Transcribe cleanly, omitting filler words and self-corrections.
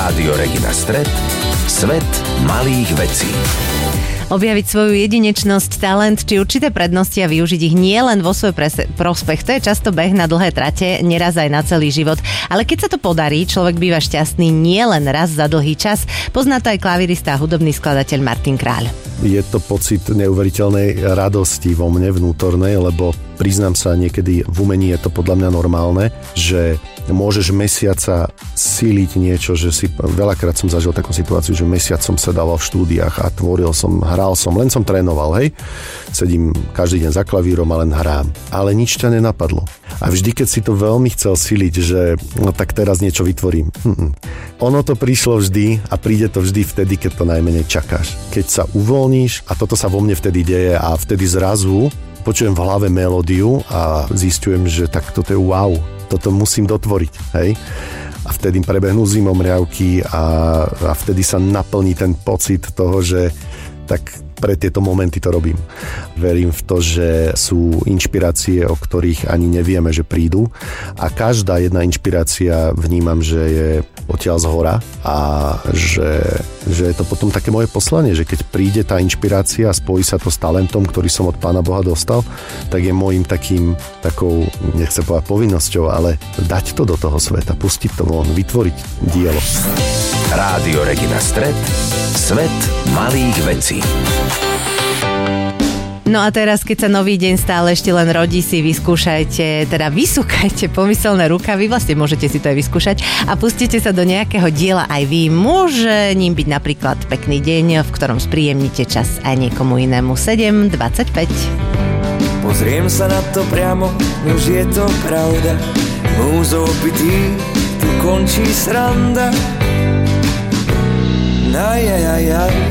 Rádio Regina Stret, svet malých vecí. Objaviť svoju jedinečnosť, talent či určité prednosti a využiť ich nie len vo svoj prospech. To je často beh na dlhé trate, neraz aj na celý život. Ale keď sa to podarí, človek býva šťastný nie len raz za dlhý čas. Pozná to aj klavirista a hudobný skladateľ Martin Kráľ. Je to pocit neuveriteľnej radosti vo mne vnútornej, lebo priznám sa, niekedy v umení je to podľa mňa normálne, že môžeš mesiaca síliť niečo, že si veľakrát som zažil takú situáciu, že mesiac som sedával v štúdiách a tvoril som, hral som, len som trénoval, hej. Sedím každý deň za klavírom a len hrám. Ale nič ťa nenapadlo. A vždy, keď si to veľmi chcel síliť, že no tak teraz niečo vytvorím. Ono to prišlo vždy a príde to vždy vtedy, keď to najmenej čakáš. Keď sa uvoľníš a toto sa vo mne vtedy deje a vtedy zrazu počujem v hlave melódiu a zistujem, že tak toto je wow. Toto musím dotvoriť, hej? A vtedy prebehnú zimomriavky a vtedy sa naplní ten pocit toho, že tak pre tieto momenty to robím. Verím v to, že sú inšpirácie, o ktorých ani nevieme, že prídu a každá jedna inšpirácia vnímam, že je odtiaľ zhora a že je to potom také moje poslanie, že keď príde tá inšpirácia a spojí sa to s talentom, ktorý som od Pána Boha dostal, tak je môjim takou, nechcem povedať povinnosťou, ale dať to do toho sveta, pustiť to von, vytvoriť dielo. Rádio Regina Stret, svet malých vecí. No a teraz, keď sa nový deň stále ešte len rodí, si vysúkajte pomyselné rukavy, vlastne môžete si to aj vyskúšať a pustite sa do nejakého diela aj vy. Môže ním byť napríklad pekný deň, v ktorom spríjemnite čas aj niekomu inému. 7:25. Pozriem sa na to priamo, už je to pravda. Múzou opitý, tu končí sranda.